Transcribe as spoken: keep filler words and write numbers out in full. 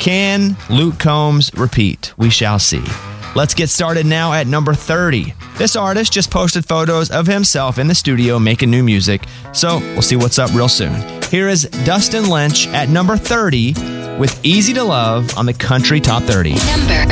Can Luke Combs repeat? We shall see. Let's get started now at number thirty. This artist just posted photos of himself in the studio making new music, so we'll see what's up real soon. Here is Dustin Lynch at number thirty with Easy to Love on the Country Top thirty. Number